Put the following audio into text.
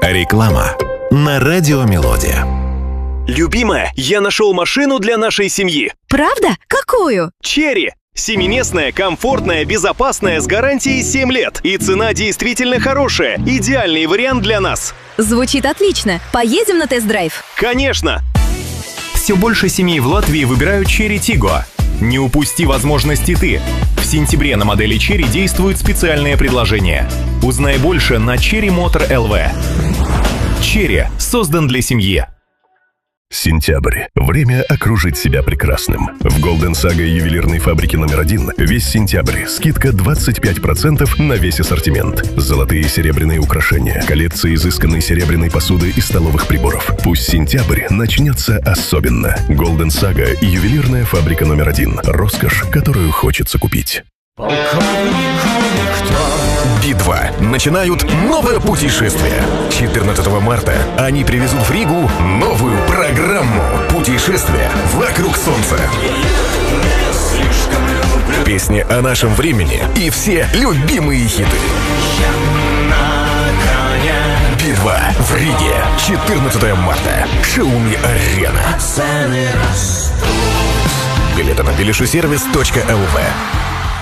Реклама на Радио Мелодия. Любимая, я нашел машину для нашей семьи. Правда? Какую? Черри. Семиместная, комфортная, безопасная, с гарантией 7 лет. И цена действительно хорошая. Идеальный вариант для нас. Звучит отлично. Поедем на тест-драйв? Конечно. Все больше семей в Латвии выбирают Chery Tiggo. Не упусти возможности ты. В сентябре на модели Chery действует специальное предложение. Узнай больше на Chery Motor LV. Chery создан для семьи. Сентябрь. Время окружить себя прекрасным. В Golden Saga ювелирной фабрики номер 1 весь сентябрь скидка 25% на весь ассортимент. Золотые и серебряные украшения, коллекция изысканной серебряной посуды и столовых приборов. Пусть сентябрь начнется особенно. Golden Saga ювелирная фабрика номер 1. Роскошь, которую хочется купить. Би-2 начинают новое путешествие. 14 марта они привезут в Ригу новую программу «Путешествие вокруг Солнца». Песни о нашем времени и все любимые хиты. Би-2 в Риге. 14 марта. Шауми-арена. Билеты на билишесервис.лв.